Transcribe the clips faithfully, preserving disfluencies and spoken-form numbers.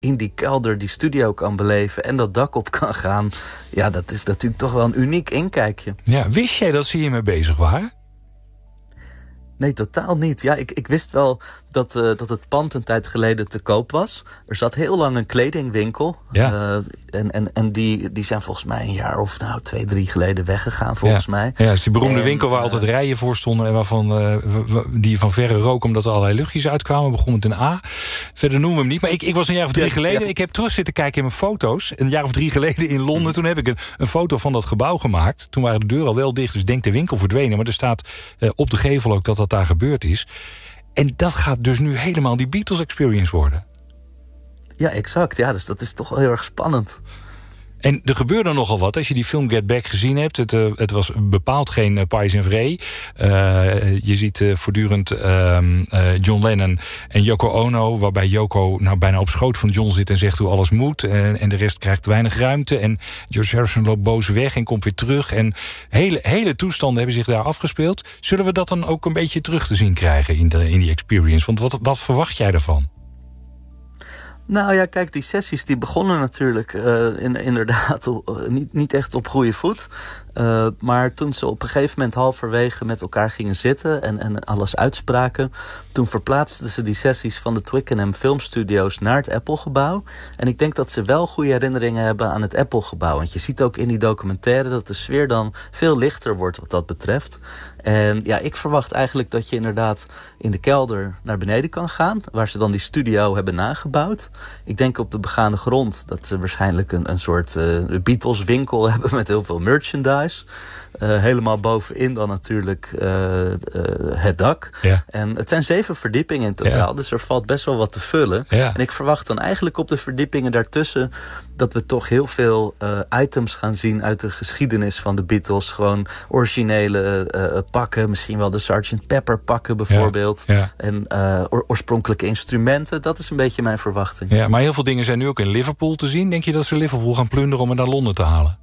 in die kelder die studio kan beleven en dat dak op kan gaan. Ja, dat is natuurlijk toch wel een uniek inkijkje. Ja, wist jij dat ze hiermee bezig waren? Nee, totaal niet. Ja, ik, ik wist wel dat, uh, dat het pand een tijd geleden te koop was. Er zat heel lang een kledingwinkel. Ja. Uh, en en, en die, die zijn volgens mij een jaar of nou twee, drie geleden weggegaan, volgens ja. mij. Ja, het is die beroemde en, winkel waar uh, altijd rijen voor stonden en waarvan uh, die van verre rook omdat er allerlei luchtjes uitkwamen. Begon met een A. Verder noemen we hem niet. Maar ik, ik was een jaar of drie ja, geleden. Ja. Ik heb terug zitten kijken in mijn foto's. Een jaar of drie geleden in Londen. Mm. Toen heb ik een, een foto van dat gebouw gemaakt. Toen waren de deuren al wel dicht. Dus denk de winkel verdwenen. Maar er staat uh, op de gevel ook dat dat daar gebeurd is. En dat gaat dus nu helemaal die Beatles experience worden. Ja, exact. Ja, dus dat is toch wel heel erg spannend. En er gebeurde nogal wat. Als je die film Get Back gezien hebt. Het, uh, het was bepaald geen uh, Pais en Vree. Uh, je ziet uh, voortdurend uh, uh, John Lennon en Yoko Ono. Waarbij Yoko nou bijna op schoot van John zit en zegt hoe alles moet. En, en de rest krijgt weinig ruimte. En George Harrison loopt boos weg en komt weer terug. En hele, hele toestanden hebben zich daar afgespeeld. Zullen we dat dan ook een beetje terug te zien krijgen in, de, in die experience? Want wat, wat verwacht jij daarvan? Nou ja, kijk, die sessies die begonnen natuurlijk uh, in, inderdaad uh, niet, niet echt op goede voet. Uh, maar toen ze op een gegeven moment halverwege met elkaar gingen zitten en, en alles uitspraken, toen verplaatsten ze die sessies van de Twickenham Filmstudio's naar het Apple-gebouw. En ik denk dat ze wel goede herinneringen hebben aan het Apple-gebouw. Want je ziet ook in die documentaire dat de sfeer dan veel lichter wordt wat dat betreft. En ja, ik verwacht eigenlijk dat je inderdaad in de kelder naar beneden kan gaan, waar ze dan die studio hebben nagebouwd. Ik denk op de begane grond dat ze waarschijnlijk een, een soort uh, Beatles-winkel hebben met heel veel merchandise. Uh, helemaal bovenin dan natuurlijk uh, uh, het dak. Ja. En het zijn zeven verdiepingen in totaal, ja. Dus er valt best wel wat te vullen. Ja. En ik verwacht dan eigenlijk op de verdiepingen daartussen dat we toch heel veel uh, items gaan zien uit de geschiedenis van de Beatles. Gewoon originele uh, pakken, misschien wel de sergeant Pepper pakken bijvoorbeeld. Ja. Ja. En uh, or- oorspronkelijke instrumenten, dat is een beetje mijn verwachting. Ja, maar heel veel dingen zijn nu ook in Liverpool te zien. Denk je dat ze Liverpool gaan plunderen om het naar Londen te halen?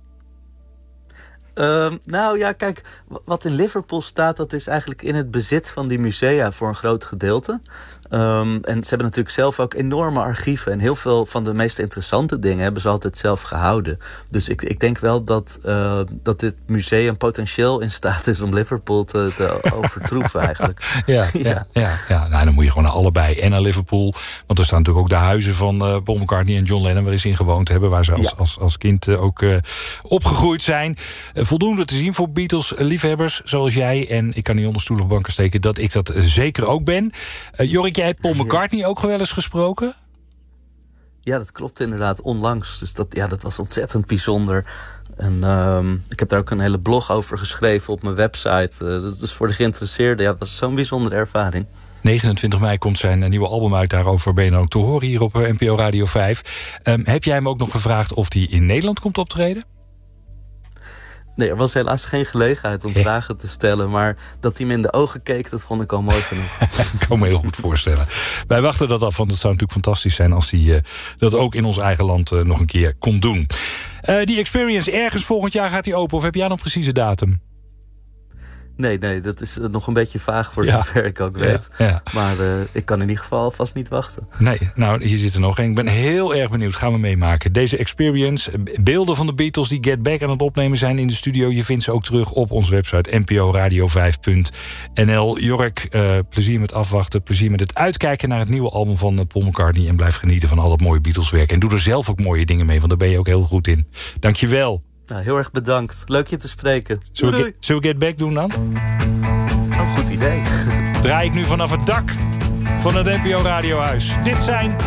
Uh, nou ja, kijk, wat in Liverpool staat, dat is eigenlijk in het bezit van die musea voor een groot gedeelte. Um, en ze hebben natuurlijk zelf ook enorme archieven. En heel veel van de meest interessante dingen hebben ze altijd zelf gehouden. Dus ik, ik denk wel dat, uh, dat dit museum potentieel in staat is om Liverpool te, te overtroeven eigenlijk. Ja, ja. ja, ja, ja. Nou, dan moet je gewoon naar allebei en naar Liverpool. Want er staan natuurlijk ook de huizen van uh, Paul McCartney en John Lennon, waar ze in gewoond hebben, waar ze als, ja. als, als kind uh, ook uh, opgegroeid zijn. Uh, voldoende te zien voor Beatles-liefhebbers zoals jij. En ik kan niet onder stoel of banken steken dat ik dat uh, zeker ook ben. Uh, Jorik, jij hebt Paul McCartney ook wel eens gesproken? Ja, dat klopt inderdaad, onlangs. Dus dat, ja, dat was ontzettend bijzonder. En um, ik heb daar ook een hele blog over geschreven op mijn website. Uh, dus voor de geïnteresseerden, ja, dat was zo'n bijzondere ervaring. negenentwintig mei komt zijn nieuwe album uit. Daarover ben je dan ook te horen hier op N P O Radio vijf. Um, heb jij hem ook nog gevraagd of hij in Nederland komt optreden? Nee, er was helaas geen gelegenheid om ja. vragen te stellen. Maar dat hij me in de ogen keek, dat vond ik al mooi genoeg. Ik kan me heel goed voorstellen. Wij wachten dat af, want het zou natuurlijk fantastisch zijn als hij uh, dat ook in ons eigen land uh, nog een keer kon doen. Uh, die experience, ergens volgend jaar gaat hij open. Of heb jij nog een precieze datum? Nee, nee, dat is nog een beetje vaag voor ja. zover ik ook weet. Ja, ja. Maar uh, ik kan in ieder geval vast niet wachten. Nee, nou, hier zit er nog één. Ik ben heel erg benieuwd. Gaan we meemaken. Deze experience, beelden van de Beatles die Get Back aan het opnemen zijn in de studio. Je vindt ze ook terug op onze website N P O radio vijf punt N L. Jork, uh, plezier met afwachten. Plezier met het uitkijken naar het nieuwe album van Paul McCartney. En blijf genieten van al dat mooie Beatles-werk. En doe er zelf ook mooie dingen mee, want daar ben je ook heel goed in. Dank je wel. Nou, heel erg bedankt. Leuk je te spreken. Zullen we, get, zullen we Get Back doen dan? Oh, goed idee. Draai ik nu vanaf het dak van het N P O Radiohuis. Dit zijn